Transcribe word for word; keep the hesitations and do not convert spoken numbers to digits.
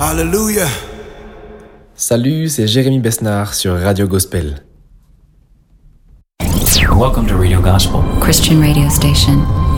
Hallelujah. Salut, c'est Jérémy Besnard sur Radio Gospel. Welcome to Radio Gospel, Christian radio station.